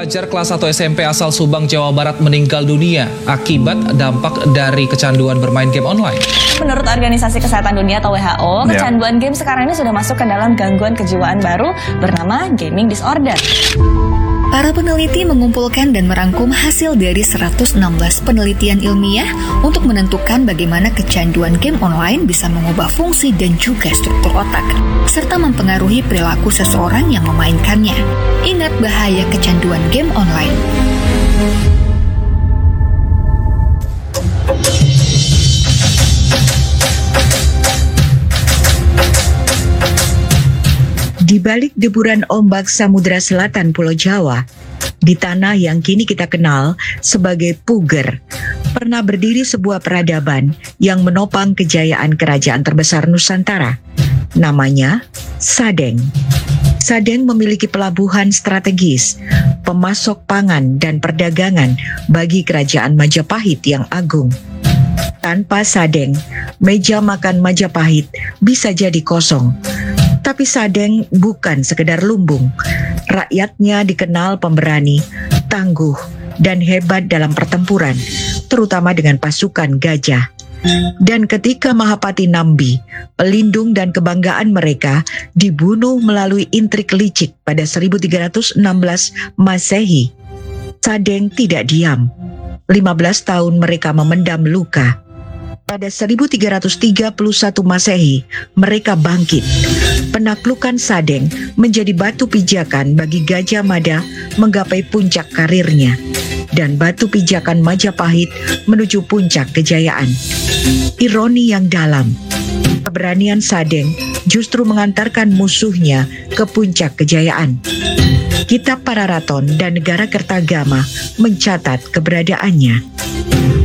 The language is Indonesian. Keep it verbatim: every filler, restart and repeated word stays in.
Pelajar kelas satu S M P asal Subang, Jawa Barat meninggal dunia akibat dampak dari kecanduan bermain game online. Menurut Organisasi Kesehatan Dunia atau W H O, kecanduan game sekarang ini sudah masuk ke dalam gangguan kejiwaan baru bernama gaming disorder. Para peneliti mengumpulkan dan merangkum hasil dari seratus enam belas penelitian ilmiah untuk menentukan bagaimana kecanduan game online bisa mengubah fungsi dan juga struktur otak, serta mempengaruhi perilaku seseorang yang memainkannya. Ingat bahaya kecanduan game online. Di balik deburan ombak Samudra Selatan Pulau Jawa, di tanah yang kini kita kenal sebagai Puger, pernah berdiri sebuah peradaban yang menopang kejayaan kerajaan terbesar Nusantara. Namanya Sadeng. Sadeng memiliki pelabuhan strategis, pemasok pangan dan perdagangan bagi kerajaan Majapahit yang agung. Tanpa Sadeng, meja makan Majapahit bisa jadi kosong. Tapi Sadeng bukan sekedar lumbung. Rakyatnya dikenal pemberani, tangguh, dan hebat dalam pertempuran, terutama dengan pasukan gajah. Dan ketika Mahapati Nambi, pelindung dan kebanggaan mereka, dibunuh melalui intrik licik pada seribu tiga ratus enam belas Masehi, Sadeng tidak diam. lima belas tahun mereka memendam luka. Pada seribu tiga ratus tiga puluh satu Masehi, mereka bangkit. Penaklukan Sadeng menjadi batu pijakan bagi Gajah Mada menggapai puncak karirnya, dan batu pijakan Majapahit menuju puncak kejayaan. Ironi yang dalam, keberanian Sadeng justru mengantarkan musuhnya ke puncak kejayaan. Kitab Pararaton dan Negara Kertagama mencatat keberadaannya.